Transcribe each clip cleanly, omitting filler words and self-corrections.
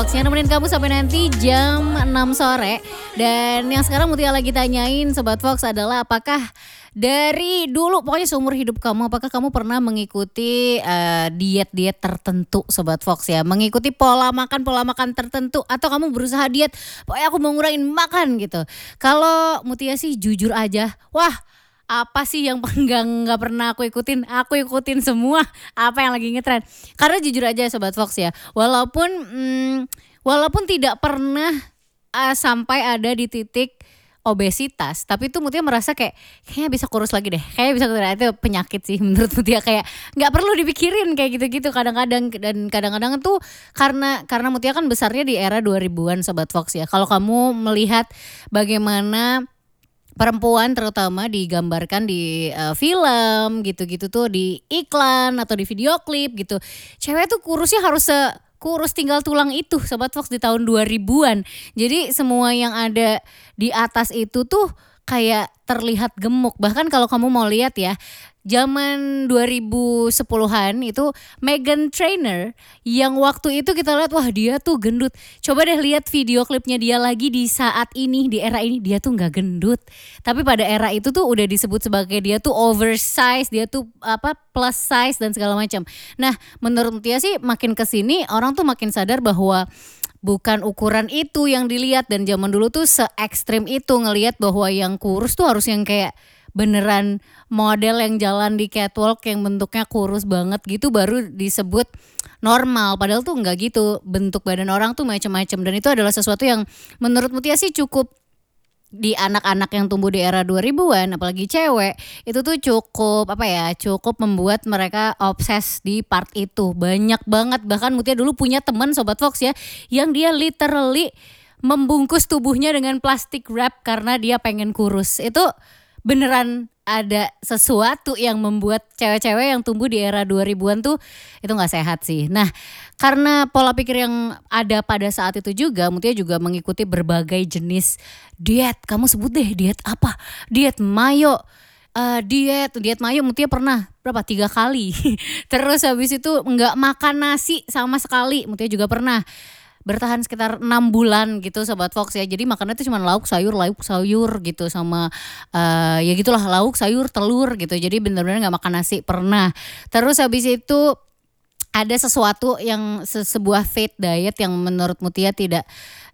Yang nemenin kamu sampai nanti jam 6 sore. Dan yang sekarang Mutia lagi tanyain Sobat Fox adalah apakah dari dulu pokoknya seumur hidup kamu, apakah kamu pernah mengikuti diet-diet tertentu Sobat Fox ya? Mengikuti pola makan tertentu atau kamu berusaha diet, pokoknya aku mau ngurangin makan gitu. Kalau Mutia sih jujur aja, wah apa sih yang nggak pernah aku ikutin? Aku ikutin semua apa yang lagi ngetren. Karena jujur aja Sobat Fox ya, walaupun tidak pernah sampai ada di titik obesitas, tapi tuh Mutia merasa kayaknya bisa kurus lagi deh. Kayaknya bisa kurus, itu penyakit sih menurut Mutia, kayak nggak perlu dipikirin kayak gitu-gitu kadang-kadang. Dan kadang-kadang tuh karena Mutia kan besarnya di era 2000-an Sobat Fox ya. Kalau kamu melihat bagaimana perempuan terutama digambarkan di film gitu-gitu tuh, di iklan atau di video klip gitu. Cewek tuh kurusnya harus kurus tinggal tulang itu Sobat Fox di tahun 2000-an. Jadi semua yang ada di atas itu tuh kayak terlihat gemuk. Bahkan kalau kamu mau lihat ya, zaman 2010-an itu Meghan Trainor yang waktu itu kita lihat wah dia tuh gendut. Coba deh lihat video klipnya dia lagi di saat ini, di era ini, dia tuh nggak gendut. Tapi pada era itu tuh udah disebut sebagai dia tuh oversize, dia tuh plus size dan segala macam. Nah, menurut dia sih makin kesini orang tuh makin sadar bahwa bukan ukuran itu yang dilihat, dan zaman dulu tuh se-ekstrim itu ngelihat bahwa yang kurus tuh harus yang kayak beneran model yang jalan di catwalk yang bentuknya kurus banget gitu baru disebut normal. Padahal tuh enggak gitu, bentuk badan orang tuh macam-macam. Dan itu adalah sesuatu yang menurut Mutia sih cukup di anak-anak yang tumbuh di era 2000-an, apalagi cewek, itu tuh cukup membuat mereka obses di part itu. Banyak banget, bahkan Mutia dulu punya teman Sobat Fox ya, yang dia literally membungkus tubuhnya dengan plastik wrap karena dia pengen kurus. Itu beneran ada sesuatu yang membuat cewek-cewek yang tumbuh di era 2000-an tuh itu gak sehat sih. Nah, karena pola pikir yang ada pada saat itu juga, Mutia juga mengikuti berbagai jenis diet. Kamu sebut deh diet apa? Diet mayo. Diet mayo Mutia pernah 3 kali. Terus habis itu gak makan nasi sama sekali, Mutia juga pernah. Bertahan sekitar 6 bulan gitu Sobat Fox ya. Jadi makannya tuh cuma lauk sayur gitu sama ya gitulah, lauk sayur telur gitu. Jadi benar-benar nggak makan nasi pernah. Terus habis itu ada sesuatu yang sebuah fad diet yang menurut Mutia tidak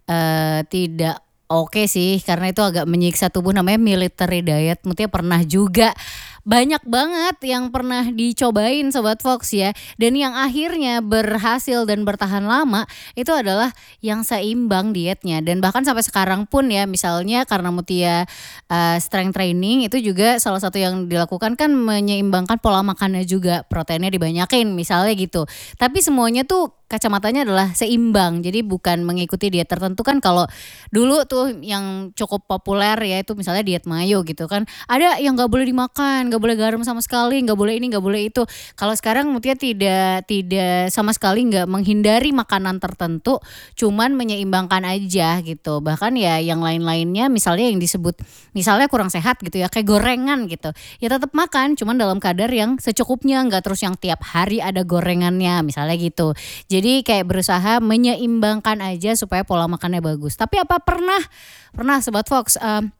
oke sih, karena itu agak menyiksa tubuh, namanya military diet. Mutia pernah juga. Banyak banget yang pernah dicobain Sobat Fox ya. Dan yang akhirnya berhasil dan bertahan lama itu adalah yang seimbang dietnya. Dan bahkan sampai sekarang pun ya, misalnya karena Mutia strength training, itu juga salah satu yang dilakukan kan menyeimbangkan pola makannya juga. Proteinnya dibanyakin misalnya gitu. Tapi semuanya tuh kacamatanya adalah seimbang. Jadi bukan mengikuti diet tertentu kan. Kalau dulu tuh yang cukup populer ya itu misalnya diet mayo gitu kan. Ada yang gak boleh dimakan, gak boleh garam sama sekali, gak boleh ini, gak boleh itu. Kalau sekarang Mutia tidak sama sekali gak menghindari makanan tertentu, cuman menyeimbangkan aja gitu. Bahkan ya yang lain-lainnya misalnya yang disebut misalnya kurang sehat gitu ya, kayak gorengan gitu. Ya tetap makan, cuman dalam kadar yang secukupnya, gak terus yang tiap hari ada gorengannya misalnya gitu. Jadi kayak berusaha menyeimbangkan aja supaya pola makannya bagus. Tapi apa pernah Sobat Fox,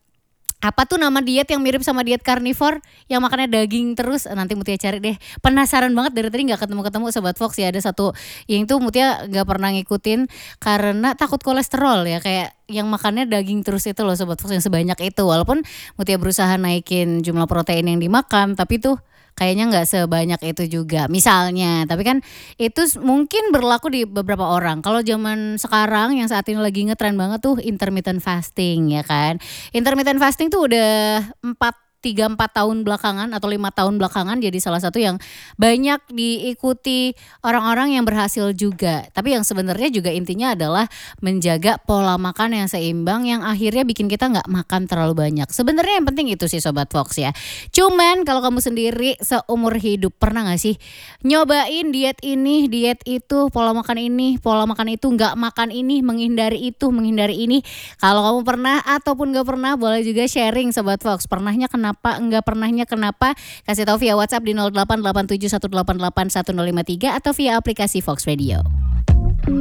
apa tuh nama diet yang mirip sama diet karnivor yang makannya daging terus? Nanti Mutia cari deh. Penasaran banget dari tadi gak ketemu Sobat Fox ya. Ada satu yang itu Mutia gak pernah ngikutin karena takut kolesterol ya. Kayak yang makannya daging terus itu loh Sobat Fox, yang sebanyak itu. Walaupun Mutia berusaha naikin jumlah protein yang dimakan, tapi tuh kayaknya nggak sebanyak itu juga misalnya. Tapi kan itu mungkin berlaku di beberapa orang. Kalau zaman sekarang yang saat ini lagi ngetren banget tuh intermittent fasting ya kan. Intermittent fasting tuh udah 3-4 tahun belakangan atau 5 tahun belakangan jadi salah satu yang banyak diikuti orang-orang yang berhasil juga. Tapi yang sebenarnya juga intinya adalah menjaga pola makan yang seimbang yang akhirnya bikin kita gak makan terlalu banyak. Sebenarnya yang penting itu sih Sobat Fox ya. Cuman kalau kamu sendiri seumur hidup pernah gak sih nyobain diet ini, diet itu, pola makan ini, pola makan itu, gak makan ini, menghindari itu, menghindari ini. Kalau kamu pernah ataupun gak pernah, boleh juga sharing Sobat Fox. Pernahnya kenapa, enggak pernahnya kenapa, kasih tahu via WhatsApp di 0887188153 atau via aplikasi Fox Radio.